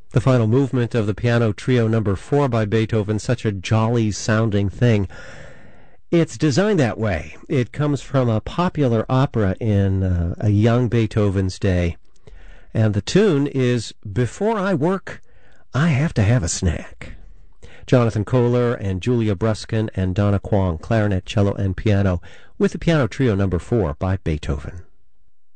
The final movement of the Piano Trio No. 4 by Beethoven, such a jolly-sounding thing. It's designed that way. It comes from a popular opera in a young Beethoven's day. And the tune is, "Before I work, I have to have a snack." Jonathan Kohler and Julia Bruskin and Donna Kwong, clarinet, cello, and piano, with the Piano Trio No. 4 by Beethoven.